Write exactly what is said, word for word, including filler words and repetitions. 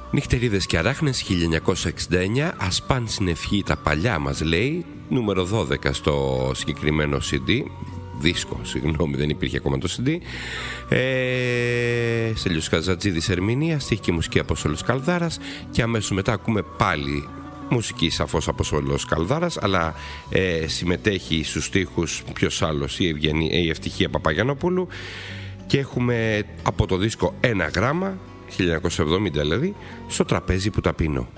Νυχτερίδες και αράχνες χίλια εννιακόσια εξήντα εννιά, ας παν συνευχή τα παλιά μας λέει, νούμερο δώδεκα στο συγκεκριμένο σι ντι, δίσκο, συγγνώμη, δεν υπήρχε ακόμα το σι ντι. ε, Στέλιος Καζατζίδης ερμηνεία, στίχη και μουσική από Σόλος Καλδάρας, και αμέσως μετά ακούμε πάλι μουσική σαφώς από Σόλος Καλδάρας, αλλά ε, συμμετέχει στους στίχους ποιος άλλος, η, Ευγενή, η Ευτυχία Παπαγιαννόπουλου, και έχουμε από το δίσκο Ένα γράμμα χίλια εννιακόσια εβδομήντα, δηλαδή, Στο τραπέζι που τα πίνω.